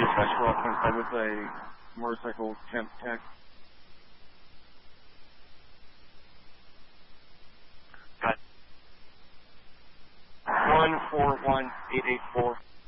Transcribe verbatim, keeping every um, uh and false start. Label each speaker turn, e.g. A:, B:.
A: dispatch for offense with a motorcycle temp tech.
B: Got one four one eight eight four.